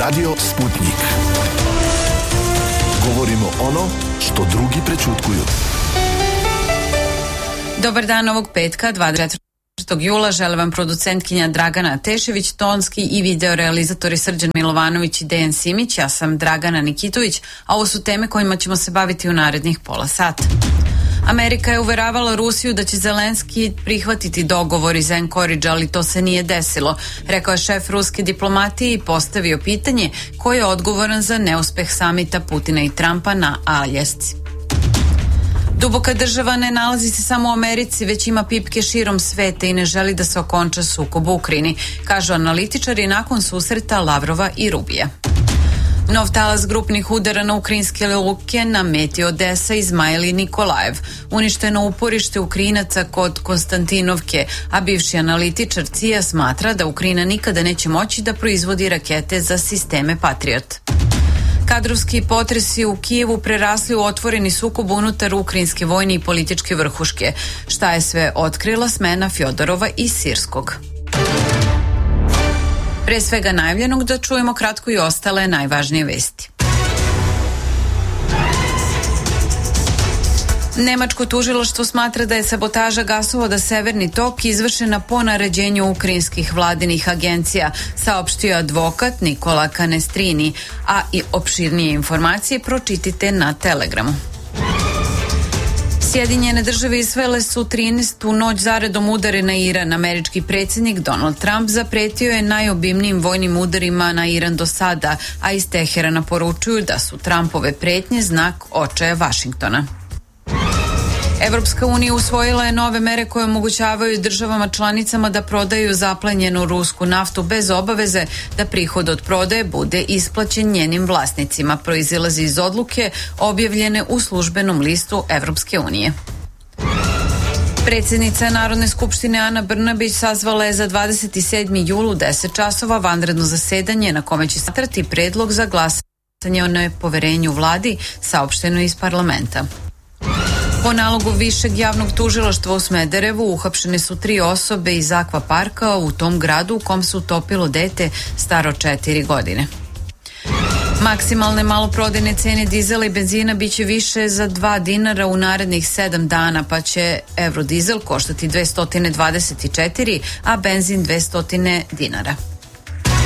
Radio Sputnik. Govorimo ono što drugi prećutkuju. Dobar dan ovog petka, 24. jula, žele vam producentkinja Dragana Tešević, tonski i videorealizatori Srđan Milovanović i Dejan Simić. Ja sam Dragana Nikitović, a ovo su teme kojima ćemo se baviti u narednih pola sata. Amerika je uveravala Rusiju da će Zelenski prihvatiti dogovor iz Anchorage, ali to se nije desilo, rekao je šef ruske diplomatije i postavio pitanje ko je odgovoran za neuspeh samita Putina i Trumpa na Aljasci. Duboka država ne nalazi se samo u Americi, već ima pipke širom sveta i ne želi da se okonča sukob u Ukrajini, kažu analitičari nakon susreta Lavrova i Rubija. Nov talas grupnih udara na ukrajinske luke na meti Odesa, Izmail i Nikolajev. Uništeno uporište Ukrajinaca kod Konstantinovke, a bivši analitičar CIA smatra da Ukrajina nikada neće moći da proizvodi rakete za sisteme Patriot. Kadrovski potresi u Kijevu prerasli u otvoreni sukob unutar ukrajinske vojne i političke vrhuške. Šta je sve otkrila smena Fjodorova iz Sirskog? Pre svega najavljenog da čujemo kratko i ostale najvažnije vesti. Nemačko tužilaštvo smatra da je sabotaža gasovoda Severni tok izvršena po naređenju ukrajinskih vladinih agencija, saopštio advokat Nikola Canestrini, a i opširnije informacije pročitite na Telegramu. Sjedinjene države izvele su 13. noć zaredom udare na Iran. Američki predsjednik Donald Trump zapretio je najobimnijim vojnim udarima na Iran do sada, a iz Teherana poručuju da su Trumpove pretnje znak očaja Vašingtona. Evropska unija usvojila je nove mere koje omogućavaju državama članicama da prodaju zaplenjenu rusku naftu bez obaveze da prihod od prodaje bude isplaćen njenim vlasnicima, proizilazi iz odluke objavljene u službenom listu Evropske unije. Predsjednica Narodne skupštine Ana Brnabić sazvala je za 27. jul u 10 časova vanredno zasedanje na kome će satrati predlog za glasanje o nepoverenju vladi, saopšteno iz parlamenta. Po nalogu Višeg javnog tužilaštva u Smederevu uhapšene su 3 osobe iz akvaparka u tom gradu u kom se utopilo dete staro 4 godine. Maksimalne maloprodajne cene dizela i benzina biće više za 2 dinara u narednih 7 dana, pa će evrodizel koštati 224, a benzin 200 dinara.